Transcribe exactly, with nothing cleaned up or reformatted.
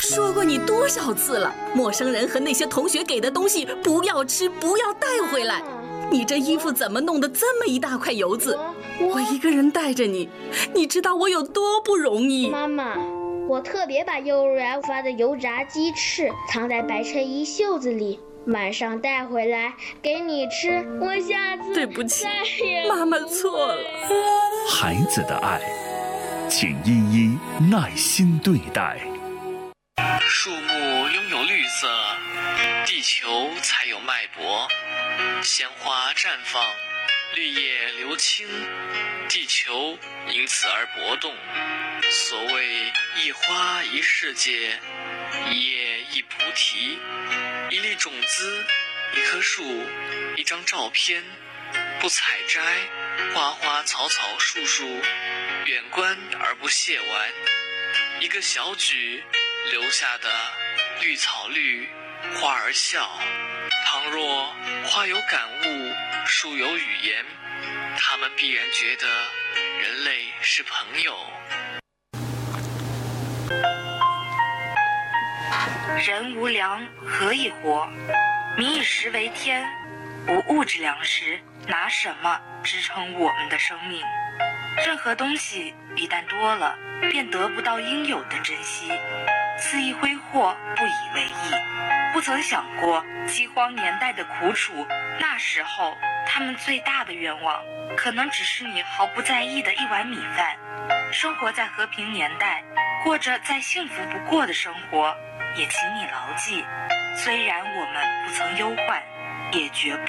说过你多少次了，陌生人和那些同学给的东西不要吃，不要带回来。你这衣服怎么弄得这么一大块油渍？我一个人带着你，你知道我有多不容易。 妈妈，我特别把幼儿园发的油炸鸡翅藏在白衬衣袖子里，晚上带回来给你吃。我下次对不起， 再也妈妈错了。 孩子的爱，请一一耐心对待。 树木拥有绿色，地球才有脉搏。鲜花绽放，绿叶流青，地球因此而搏动。所谓一花一世界，一叶一菩提，一粒种子，一棵树，一张照片，不采摘，花花草草树树，远观而不亵玩。一个小举留下的绿草绿，花儿笑。倘若花有感悟，树有语言，他们必然觉得人类是朋友。 人无粮，何以活？民以食为天，无物质粮食，拿什么支撑我们的生命？任何东西一旦多了，便得不到应有的珍惜，肆意挥霍，不以为意。不曾想过饥荒年代的苦楚，那时候他们最大的愿望，可能只是你毫不在意的一碗米饭。生活在和平年代，过着再幸福不过的生活，也请你牢记，虽然我们不曾忧患，也绝不